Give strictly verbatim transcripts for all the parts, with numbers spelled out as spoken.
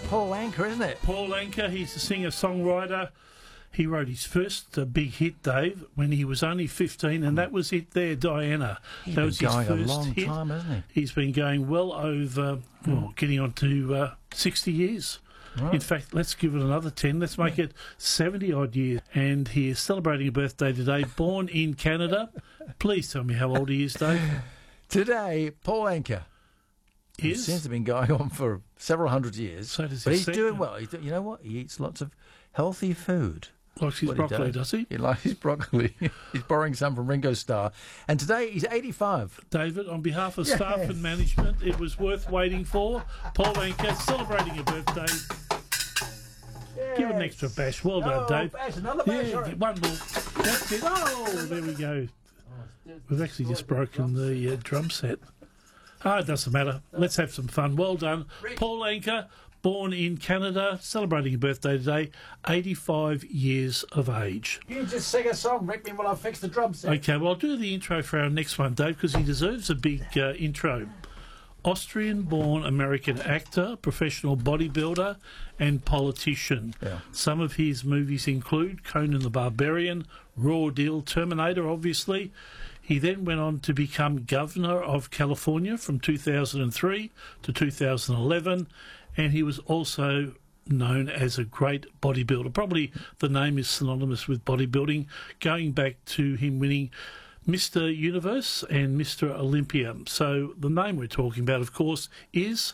Paul Anka, isn't it? Paul Anka, he's a singer-songwriter. He wrote his first uh, big hit, Dave, when he was only fifteen, and that was it there, Diana. He's that been was going his first a long hit. time, hasn't He's been going well over, well, getting on to uh, sixty years. Right. In fact, let's give it another ten. Let's make it seventy-odd years. And he is celebrating a birthday today, born in Canada. Please tell me how old he is, Dave. Today, Paul Anka. It Is? seems to have been going on for several hundred years. So does but his he's doing second. well. He's do, you know what? He eats lots of healthy food. Likes his What he broccoli, does he? He likes his broccoli. He's borrowing some from Ringo Starr. And today he's eighty-five. David, on behalf of staff Yes. and management, it was worth waiting for. Paul Anka celebrating a birthday. Give it an extra bash. Well done, Oh, Dave. bash, another bash, Yeah, sorry. one more. That's it. Oh, there we go. We've actually just broken the uh, drum set. Ah, it doesn't matter. Let's have some fun. Well done. Paul Anka, born in Canada, celebrating a birthday today, eighty-five years of age. You just sing a song, Rick, while I fix the drum set. Okay, well, I'll do the intro for our next one, Dave, because he deserves a big uh, intro. Austrian-born American actor, professional bodybuilder and politician. Yeah. Some of his movies include Conan the Barbarian, Raw Deal, Terminator, obviously. He then went on to become governor of California from two thousand three to two thousand eleven, and he was also known as a great bodybuilder. Probably the name is synonymous with bodybuilding, going back to him winning Mister Universe and Mister Olympia. So the name we're talking about, of course, is,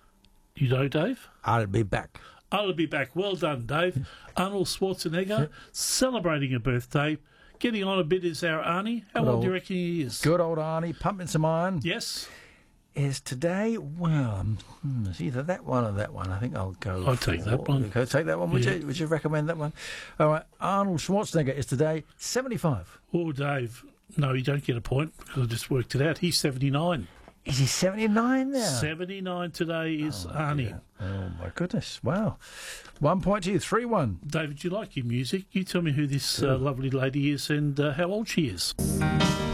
you know, Dave? I'll be back. I'll be back. Well done, Dave. Arnold Schwarzenegger, celebrating a birthday. Getting on a bit is our Arnie. How Good old do you old- reckon he is? Good old Arnie, pumping some iron. Yes? Is today, well, um, hmm, it's either that one or that one. I think I'll go I'll take for- that one. Okay, take that one. Would Yeah. you Would you recommend that one? All right, Arnold Schwarzenegger is today seventy-five. Oh, Dave. No, you don't get a point because I just worked it out. He's seventy-nine. Is he seventy-nine now? seventy-nine today is Arnie. Oh, my goodness. Wow. One point to you, three one. David, do you like your music? You tell me who this uh, lovely lady is and uh, how old she is.